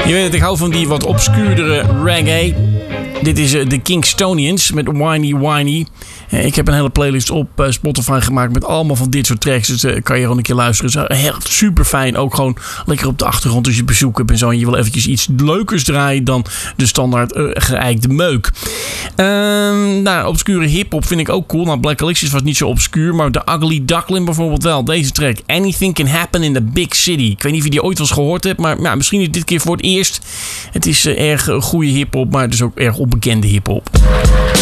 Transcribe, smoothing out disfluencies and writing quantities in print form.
Je weet het, ik hou van die wat obscuurdere reggae. Dit is de Kingstonians met Whiny Whiny. Ik heb een hele playlist op Spotify gemaakt met allemaal van dit soort tracks. Dus kan je gewoon een keer luisteren. Het is echt super fijn. Ook gewoon lekker op de achtergrond als je bezoek hebt en zo. En je wil eventjes iets leukers draaien dan de standaard geëikte meuk. Obscure hiphop vind ik ook cool. Nou, Black Alicious was niet zo obscuur. Maar de Ugly Duckling bijvoorbeeld wel. Deze track. Anything Can Happen in the Big City. Ik weet niet of je die ooit wel eens gehoord hebt. Maar misschien is dit keer voor het eerst. Het is erg goede hiphop. Maar het is ook erg onbekende hiphop.